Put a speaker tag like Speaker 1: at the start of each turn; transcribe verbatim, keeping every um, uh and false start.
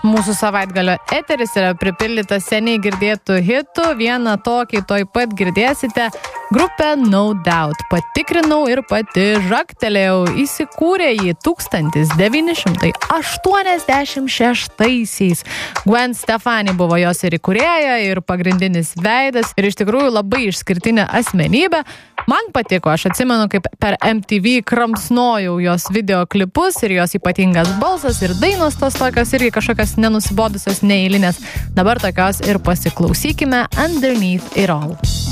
Speaker 1: Mūsų savaitgalio eteris yra pripildytas seniai girdėtų hitų. Vieną tokį toj pat girdėsite. Grupė No Doubt. Patikrinau ir pati žagtelėjau. Įsikūrė jį tūkstantis devyni šimtai aštuoniasdešimt šeštaisiais. Gwen Stefani buvo jos ir įkūrėja, ir pagrindinis veidas, ir iš tikrųjų labai išskirtinė asmenybė. Man patiko, aš atsimenu, kaip per M T V kramsnojau jos videoklipus ir jos ypatingas balsas ir dainos tos tokios irgi kažkokios nenusibodusios, neeilinės. Dabar tokios ir pasiklausykime Underneath It All.